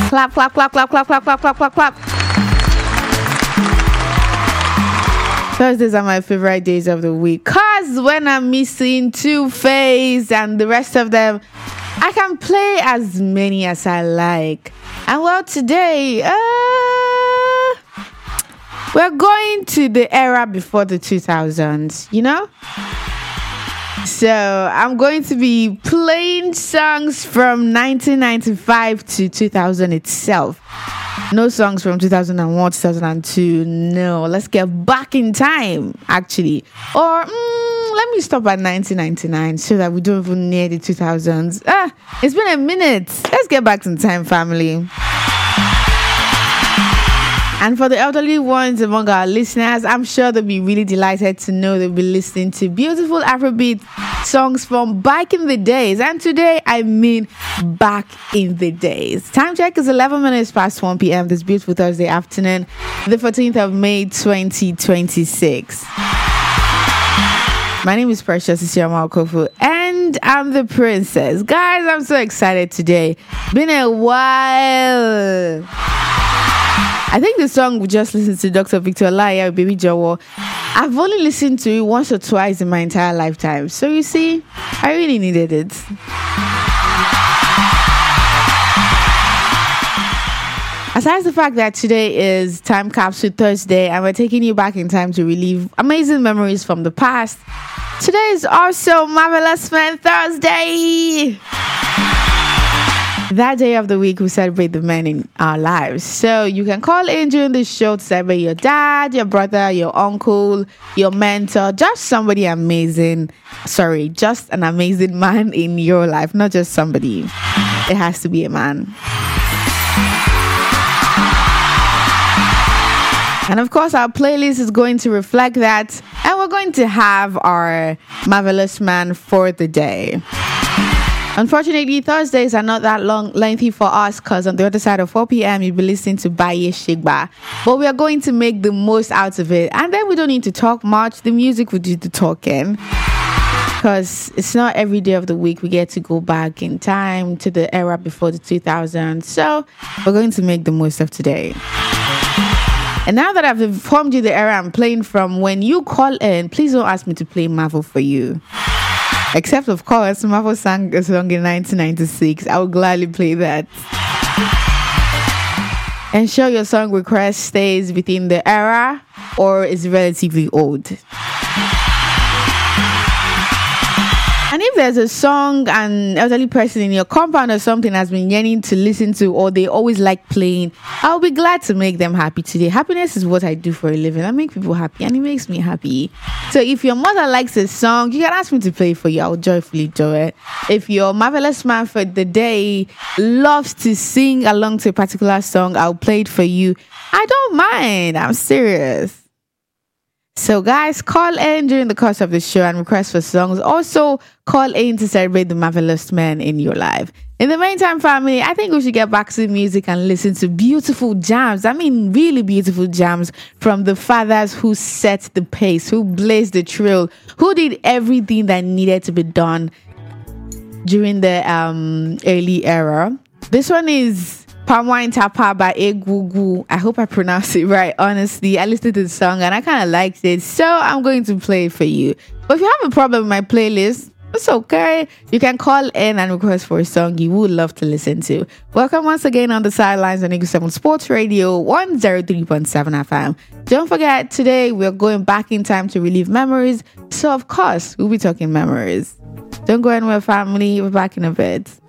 Clap, clap, clap, clap, clap, clap, clap, clap, clap, clap. Thursdays are my favorite days of the week, cause when I'm missing Two-Face and the rest of them, I can play as many as I like. And well, today, we're going to the era before the 2000s, you know? So I'm going to be playing songs from 1995 to 2000 itself. No songs from 2001, 2002. No, let's get back in time, actually. Or let me stop at 1999 so that we don't even near the 2000s. It's been a minute. Let's get back in time, family. And for the elderly ones among our listeners, I'm sure they'll be really delighted to know they'll be listening to beautiful Afrobeat songs from back in the days. And today, I mean back in the days. Time check is 11 minutes past 1 p.m. this beautiful Thursday afternoon, the 14th of May, 2026. My name is Precious Isioma Okofu, and I'm the princess. Guys, I'm so excited today. Been a while. I think the song we just listened to, Dr. Victor Olaiya, Baby Jowo, I've only listened to it once or twice in my entire lifetime. So you see, I really needed it. Aside the fact that today is Time Capsule Thursday and we're taking you back in time to relive amazing memories from the past, today is also Marvelous Men Thursday. That day of the week, we celebrate the men in our lives. So you can call in during the show to celebrate your dad, your brother, your uncle, your mentor, just somebody amazing. Sorry, just an amazing man in your life, not just somebody. It has to be a man. And of course, our playlist is going to reflect that. And we're going to have our Marvelous Man for the day. Unfortunately, Thursdays are not that lengthy for us because on the other side of 4 p.m. you'll be listening to Baye Shigba. But we are going to make the most out of it. And then we don't need to talk much. The music will do the talking. Because it's not every day of the week we get to go back in time to the era before the 2000s. So we're going to make the most of today. And now that I've informed you the era I'm playing from, when you call in, please don't ask me to play Marvel for you. Except, of course, Marvel sang a song in 1996. I would gladly play that. Ensure your song request stays within the era or is relatively old. And if there's a song an elderly person in your compound or something has been yearning to listen to or they always like playing, I'll be glad to make them happy today. Happiness is what I do for a living. I make people happy and it makes me happy. So if your mother likes a song, you can ask me to play for you. I'll joyfully do it. If your marvelous man for the day loves to sing along to a particular song, I'll play it for you. I don't mind. I'm serious. So guys, call in during the course of the show and request for songs. Also, call in to celebrate the marvelous men in your life. In the meantime, family, I think we should get back to the music and listen to beautiful jams. I mean, really beautiful jams from the fathers who set the pace, who blazed the trail, who did everything that needed to be done during the early era. This one is Palmwine Tapa by Egugu. I hope I pronounced it right. Honestly, I listened to the song and I kind of liked it, so I'm going to play it for you. But if you have a problem with my playlist, it's okay. You can call in and request for a song you would love to listen to. Welcome once again on the sidelines on Eagle 7 Sports Radio 103.7 FM. Don't forget, today we're going back in time to relive memories. So of course, we'll be talking memories. Don't go anywhere, family. We're back in a bit.